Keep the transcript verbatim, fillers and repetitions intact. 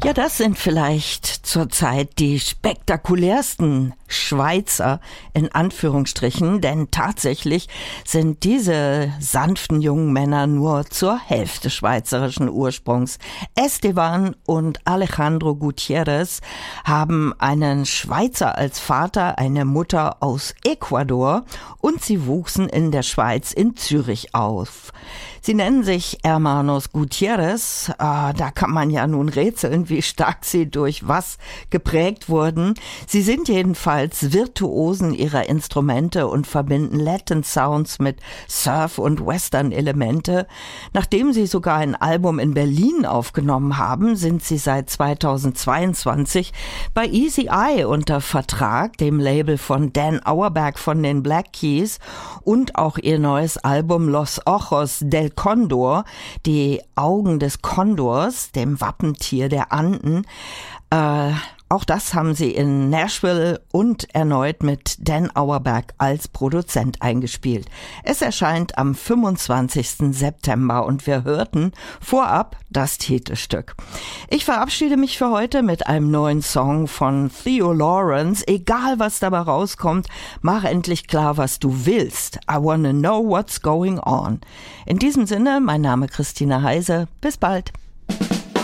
Ja, das sind vielleicht zurzeit die spektakulärsten Schweizer in Anführungsstrichen, denn tatsächlich sind diese sanften jungen Männer nur zur Hälfte schweizerischen Ursprungs. Esteban und Alejandro Gutierrez haben einen Schweizer als Vater, eine Mutter aus Ecuador und sie wuchsen in der Schweiz in Zürich auf. Sie nennen sich Hermanos Gutierrez, äh, da kann man ja nun rätseln, wie stark sie durch was geprägt wurden. Sie sind jedenfalls Virtuosen ihrer Instrumente und verbinden Latin Sounds mit Surf- und Western-Elemente. Nachdem sie sogar ein Album in Berlin aufgenommen haben, sind sie seit zweitausendzweiundzwanzig bei Easy Eye unter Vertrag, dem Label von Dan Auerbach von den Black Keys, und auch ihr neues Album Los Ojos del Condor, die Augen des Kondors, dem Wappentier der Anden. Äh, auch das haben sie in Nashville und erneut mit Dan Auerbach als Produzent eingespielt. Es erscheint am fünfundzwanzigsten September und wir hörten vorab das Titelstück. Ich verabschiede mich für heute mit einem neuen Song von Theo Lawrence. Egal was dabei rauskommt, mach endlich klar, was du willst. I wanna know what's going on. In diesem Sinne, mein Name Christina Heise. Bis bald.